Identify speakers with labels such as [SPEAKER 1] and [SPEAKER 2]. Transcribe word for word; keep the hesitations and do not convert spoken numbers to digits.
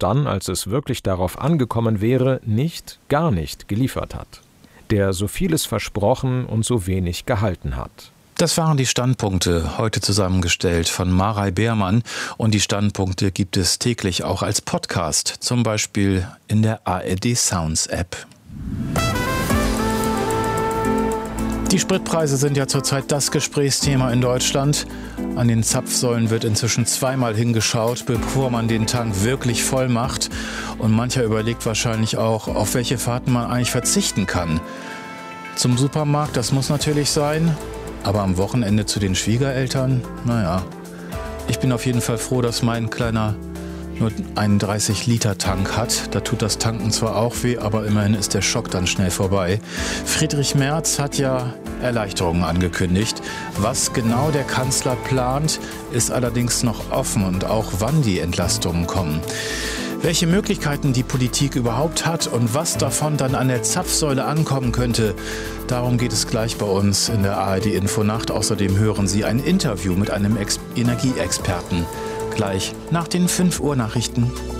[SPEAKER 1] dann, als es wirklich darauf angekommen wäre, nicht, gar nicht geliefert hat. Der so vieles versprochen und so wenig gehalten hat.
[SPEAKER 2] Das waren die Standpunkte, heute zusammengestellt von Marei Beermann. Und die Standpunkte gibt es täglich auch als Podcast, zum Beispiel in der A R D Sounds App. Die Spritpreise sind ja zurzeit das Gesprächsthema in Deutschland. An den Zapfsäulen wird inzwischen zweimal hingeschaut, bevor man den Tank wirklich voll macht. Und mancher überlegt wahrscheinlich auch, auf welche Fahrten man eigentlich verzichten kann. Zum Supermarkt, das muss natürlich sein. Aber am Wochenende zu den Schwiegereltern? Naja, ich bin auf jeden Fall froh, dass mein Kleiner nur einen dreißig Liter Tank hat. Da tut das Tanken zwar auch weh, aber immerhin ist der Schock dann schnell vorbei. Friedrich Merz hat ja Erleichterungen angekündigt. Was genau der Kanzler plant, ist allerdings noch offen und auch wann die Entlastungen kommen. Welche Möglichkeiten die Politik überhaupt hat und was davon dann an der Zapfsäule ankommen könnte, darum geht es gleich bei uns in der A R D Infonacht. Außerdem hören Sie ein Interview mit einem Ex- Energieexperten. Gleich nach den fünf Uhr Nachrichten.